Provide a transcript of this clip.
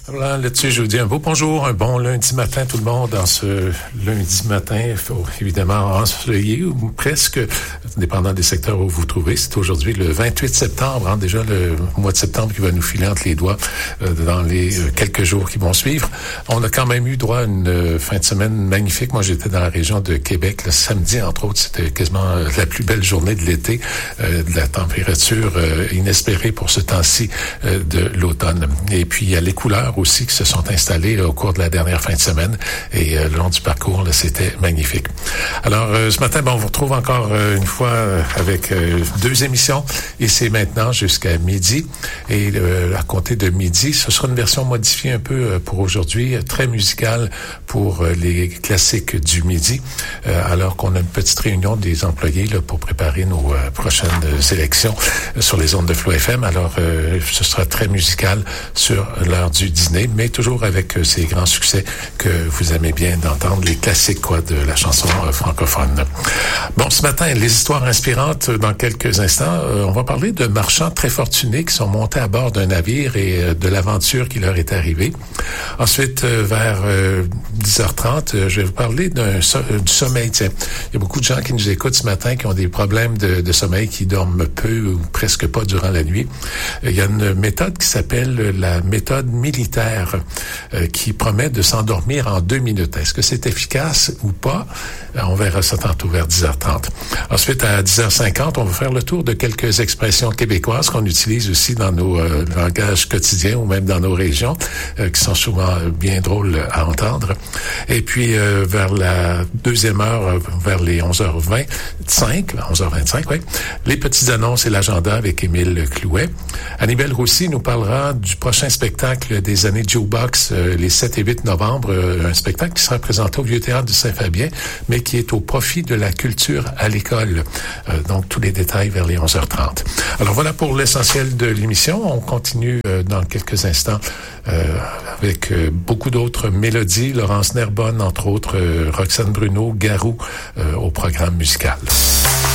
Voilà, là-dessus, je vous dis un beau bonjour, un bon lundi matin tout le monde dans ce lundi matin, évidemment ensoleillé ou presque, dépendant des secteurs où vous vous trouvez. C'est aujourd'hui le 28 septembre, déjà le mois de septembre qui va nous filer entre les doigts dans les quelques jours qui vont suivre. On a quand même eu droit à une fin de semaine magnifique. Moi, j'étais dans la région de Québec, le samedi, entre autres, c'était quasiment la plus belle journée de l'été, de la température inespérée pour ce temps-ci de l'automne. Et puis, il y a les couleurs aussi qui se sont installés au cours de la dernière fin de semaine et le long du parcours, là, c'était magnifique. Alors, ce matin, on vous retrouve encore une fois avec deux émissions et c'est maintenant jusqu'à midi. Et à compter de midi, ce sera une version modifiée un peu pour aujourd'hui, très musicale pour les classiques du midi, alors qu'on a une petite réunion des employés là, pour préparer nos prochaines élections sur les ondes de Flow FM. Alors, ce sera très musical sur l'heure du dîner, mais toujours avec ces grands succès que vous aimez bien d'entendre, les classiques de la chanson francophone. Bon, ce matin, les histoires inspirantes dans quelques instants. On va parler de marchands très fortunés qui sont montés à bord d'un navire et de l'aventure qui leur est arrivée. Ensuite, vers 10h30, je vais vous parler du sommeil. Tiens, il y a beaucoup de gens qui nous écoutent ce matin qui ont des problèmes de sommeil, qui dorment peu ou presque pas durant la nuit. Il y a une méthode qui s'appelle la méthode militaire qui promet de s'endormir en 2 minutes. Est-ce que c'est efficace ou pas? On verra ça tantôt vers 10h30. Ensuite, à 10h50, on va faire le tour de quelques expressions québécoises qu'on utilise aussi dans nos langages quotidiens ou même dans nos régions, qui sont souvent bien drôles à entendre. Et puis, vers la deuxième heure, vers les 11h25, oui, les petites annonces et l'agenda avec Émile Clouet. Annibelle Roussy nous parlera du prochain spectacle des années Jukebox, les 7 et 8 novembre, un spectacle qui sera présenté au Vieux-Théâtre de Saint-Fabien, mais qui est au profit de la culture à l'école. Donc, tous les détails vers les 11h30. Alors, voilà pour l'essentiel de l'émission. On continue dans quelques instants avec beaucoup d'autres mélodies. Laurence Nerbonne, entre autres, Roxane Bruno, Garou au programme musical.